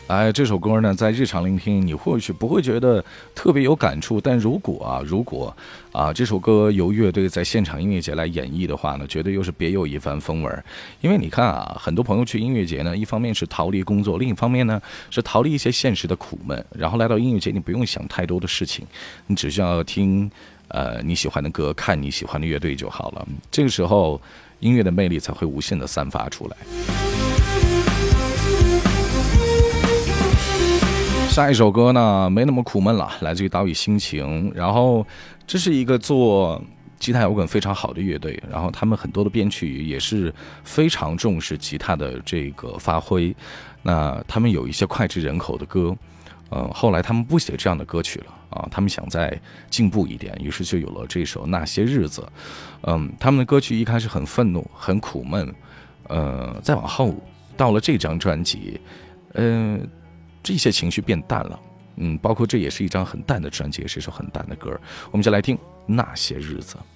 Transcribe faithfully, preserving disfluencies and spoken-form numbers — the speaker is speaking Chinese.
哎，这首歌呢，在日常聆听，你或许不会觉得特别有感触，但如果啊，如果啊，这首歌由乐队在现场音乐节来演绎的话呢，绝对又是别有一番风味儿。因为你看啊，很多朋友去音乐节呢，一方面是逃离工作，另一方面呢是逃离一些现实的苦闷，然后来到音乐节，你不用想太多的事情，你只需要听呃你喜欢的歌，看你喜欢的乐队就好了。这个时候，音乐的魅力才会无限的散发出来。下一首歌呢，没那么苦闷了，来自于岛屿心情。然后，这是一个做吉他摇滚非常好的乐队，然后他们很多的编曲也是非常重视吉他的这个发挥。那他们有一些脍炙人口的歌，呃，后来他们不写这样的歌曲了啊，他们想再进步一点，于是就有了这首《那些日子》。嗯，他们的歌曲一开始很愤怒、很苦闷，呃，再往后到了这张专辑，嗯、呃。这些情绪变淡了，嗯，包括这也是一张很淡的专辑，也是一首很淡的歌。我们就来听《那些日子》。